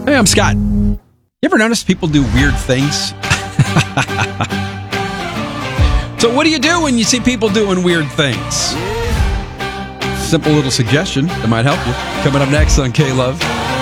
Hey, I'm Scott. You ever notice people do weird things? So what do you do when you see people doing weird things? Simple little suggestion that might help you. Coming up next on K-Love.